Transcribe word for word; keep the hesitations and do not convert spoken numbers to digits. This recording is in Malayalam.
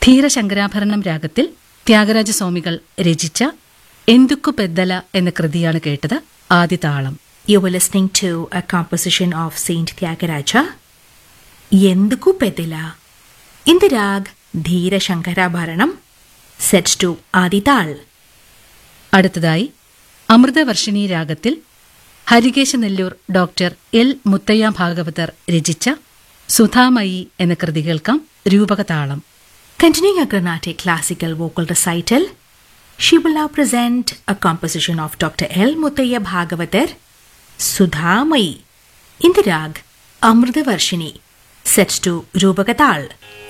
ധീരശങ്കരാഭരണം രാഗത്തിൽ ത്യാഗരാജസ്വാമികൾ രചിച്ച എന്തുക്കു പെദ്ദല എന്ന കൃതിയാണ് കേട്ടത്. ആദ്യ താളം. You were listening to a composition of Saint Tyagaraja, Yenduku Pedila, in the rag Dheera Shankarabharanam, set to Adital. അടുത്തതായി അമൃതവർഷിണി രാഗത്തിൽ ഹരികേശനെല്ലൂർ ഡോക്ടർ എൽ മുത്തയ്യ ഭാഗവതർ രചിച്ച സുധാമയി എന്ന കൃതി കേൾക്കാം. രൂപകതാളം. Continuing a Carnatic classical vocal recital, she will now present a composition of Doctor L. Muttaya Bhagavatar, Sudhamayi, in the rag Amrita Varshini, set to Rupakatal.